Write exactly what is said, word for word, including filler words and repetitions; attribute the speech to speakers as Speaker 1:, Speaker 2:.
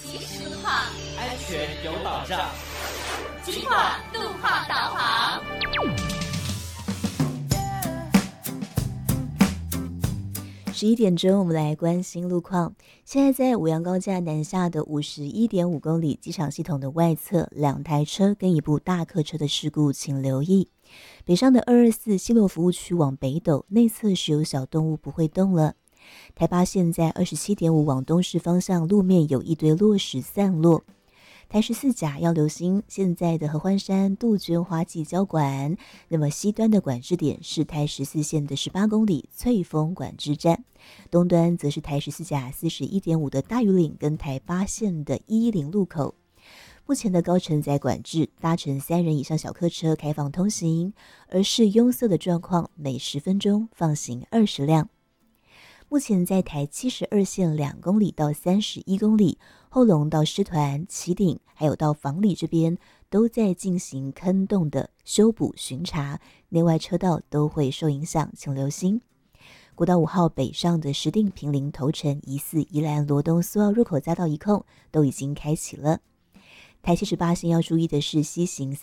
Speaker 1: 及时路况，
Speaker 2: 安全有保障。
Speaker 1: 金话路况导航。
Speaker 3: 十一点钟，我们来关心路况。现在在五杨高架南下的五十一点五公里机场系统的外侧，两台车跟一部大客车的事故，请留意。北上的二二四西螺服务区往北斗内侧是有小动物不会动了。台八线在二十七点五往东市方向路面有一堆落石散落。台十四甲要留心现在的合欢山杜鹃花季交管，那么西端的管制点是台十四线的十八公里翠峰管制站，东端则是台十四甲四十一点五的大屿岭跟台八线的一一零路口。目前的高承载管制，搭乘三人以上小客车开放通行，而是拥塞的状况，每十分钟放行二十辆。目前在台七十二线两公里到三十一公里，后龙到狮团、旗顶，还有到房里这边，都在进行坑洞的修补巡查，内外车道都会受影响，请留心。国道五号北上的石碇、坪林、头城、宜四、宜兰、罗东、苏澳入口匝道一控都已经开启了。台七十八线要注意的是西行